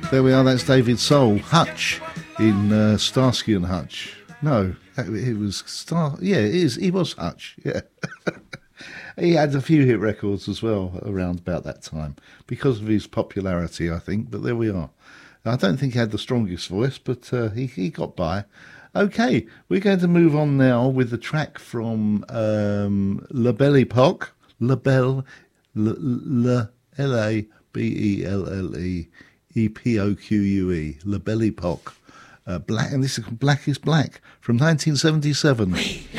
There we are, that's David Soul. Hutch in Starsky and Hutch. No, it was yeah, it is. He was Hutch, yeah. He had a few hit records as well around about that time because of his popularity, I think, but there we are. I don't think he had the strongest voice, but he got by. Okay, we're going to move on now with the track from La Belle Epoque. La Belle, L-A-B-E-L-L-E-E-P-O-Q-U-E, La Belle Epoque. Black, and this is Black is Black from 1977.